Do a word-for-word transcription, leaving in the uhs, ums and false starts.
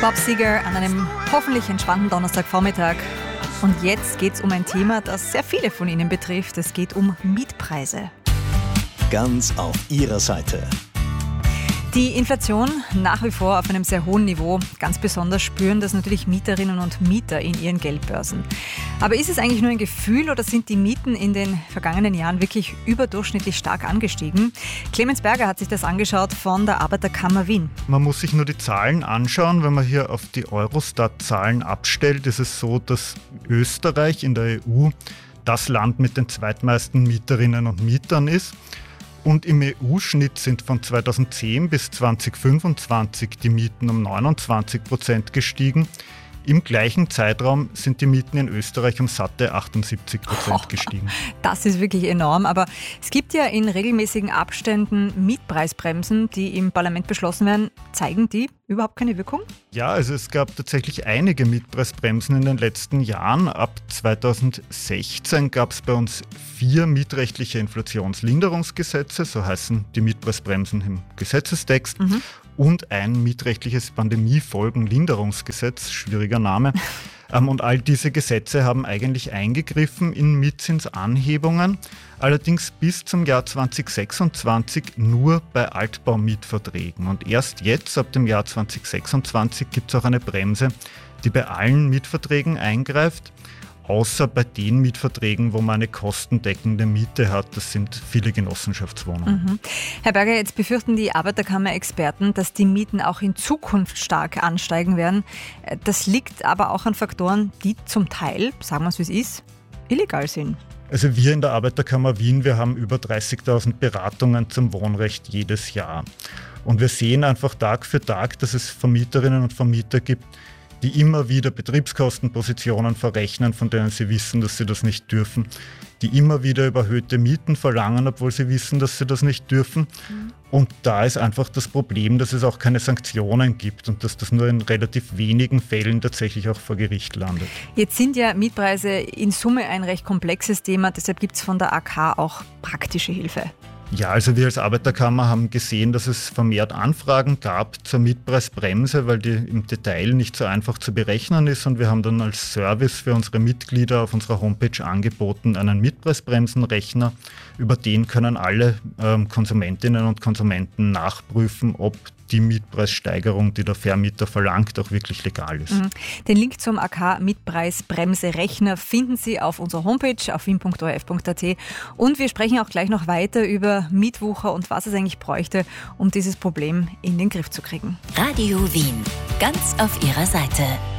Bob Seger an einem hoffentlich entspannten Donnerstagvormittag. Und jetzt geht es um ein Thema, das sehr viele von Ihnen betrifft. Es geht um Mietpreise. Ganz auf Ihrer Seite. Die Inflation nach wie vor auf einem sehr hohen Niveau. Ganz besonders spüren das natürlich Mieterinnen und Mieter in ihren Geldbörsen. Aber ist es eigentlich nur ein Gefühl oder sind die Mieten in den vergangenen Jahren wirklich überdurchschnittlich stark angestiegen? Clemens Berger hat sich das angeschaut von der Arbeiterkammer Wien. Man muss sich nur die Zahlen anschauen. Wenn man hier auf die Eurostat-Zahlen abstellt, ist es so, dass Österreich in der E U das Land mit den zweitmeisten Mieterinnen und Mietern ist. Und im E U-Schnitt sind von zweitausendzehn bis zweitausendfünfundzwanzig die Mieten um neunundzwanzig Prozent gestiegen. Im gleichen Zeitraum sind die Mieten in Österreich um satte achtundsiebzig Prozent gestiegen. Das ist wirklich enorm, aber es gibt ja in regelmäßigen Abständen Mietpreisbremsen, die im Parlament beschlossen werden. Zeigen die überhaupt keine Wirkung? Ja, also es gab tatsächlich einige Mietpreisbremsen in den letzten Jahren. Ab zweitausendsechzehn gab es bei uns vier mietrechtliche Inflationslinderungsgesetze, so heißen die Mietpreisbremsen im Gesetzestext. Mhm. Und ein mietrechtliches Pandemiefolgenlinderungsgesetz, schwieriger Name. Und all diese Gesetze haben eigentlich eingegriffen in Mietzinsanhebungen, allerdings bis zum Jahr zweitausendsechsundzwanzig nur bei Altbaumietverträgen. Und erst jetzt, ab dem Jahr zweitausendsechsundzwanzig, gibt es auch eine Bremse, die bei allen Mietverträgen eingreift. Außer bei den Mietverträgen, wo man eine kostendeckende Miete hat. Das sind viele Genossenschaftswohnungen. Mhm. Herr Berger, jetzt befürchten die Arbeiterkammer-Experten, dass die Mieten auch in Zukunft stark ansteigen werden. Das liegt aber auch an Faktoren, die zum Teil, sagen wir es wie es ist, illegal sind. Also wir in der Arbeiterkammer Wien, wir haben über dreißigtausend Beratungen zum Wohnrecht jedes Jahr. Und wir sehen einfach Tag für Tag, dass es Vermieterinnen und Vermieter gibt, die immer wieder Betriebskostenpositionen verrechnen, von denen sie wissen, dass sie das nicht dürfen, die immer wieder überhöhte Mieten verlangen, obwohl sie wissen, dass sie das nicht dürfen. Mhm. Und da ist einfach das Problem, dass es auch keine Sanktionen gibt und dass das nur in relativ wenigen Fällen tatsächlich auch vor Gericht landet. Jetzt sind ja Mietpreise in Summe ein recht komplexes Thema, deshalb gibt es von der A K auch praktische Hilfe. Ja, also wir als Arbeiterkammer haben gesehen, dass es vermehrt Anfragen gab zur Mietpreisbremse, weil die im Detail nicht so einfach zu berechnen ist. Und wir haben dann als Service für unsere Mitglieder auf unserer Homepage angeboten, einen Mietpreisbremsenrechner. Über den können alle ähm, Konsumentinnen und Konsumenten nachprüfen, ob die Mietpreissteigerung, die der Vermieter verlangt, auch wirklich legal ist. Mhm. Den Link zum A K-Mietpreisbremse-Rechner finden Sie auf unserer Homepage auf wien punkt o r f punkt a t. Und wir sprechen auch gleich noch weiter über Mietwucher und was es eigentlich bräuchte, um dieses Problem in den Griff zu kriegen. Radio Wien, ganz auf Ihrer Seite.